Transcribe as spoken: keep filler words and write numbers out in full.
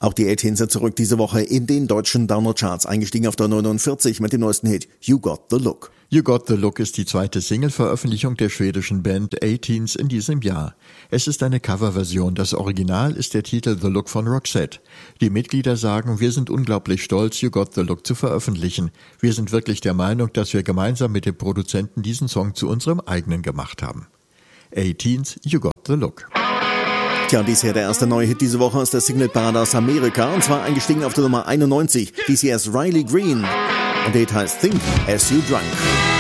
Auch die A-Teens sind zurück diese Woche in den deutschen Downer-Charts, eingestiegen auf der neunundvierzig mit dem neuesten Hit You Got the Look. You Got the Look ist die zweite Single-Veröffentlichung der schwedischen Band A-Teens in diesem Jahr. Es ist eine Coverversion. Das Original ist der Titel The Look von Roxette. Die Mitglieder sagen, wir sind unglaublich stolz, You Got the Look zu veröffentlichen. Wir sind wirklich der Meinung, dass wir gemeinsam mit dem Produzenten diesen Song zu unserem eigenen gemacht haben. A-Teens, You Got the Look. Tja, dies hier der erste neue Hit diese Woche aus der Single-Parade aus Amerika, und zwar eingestiegen auf der Nummer einundneunzig, dies hier ist Riley Green. Und der Hit heißt Think As You Drunk.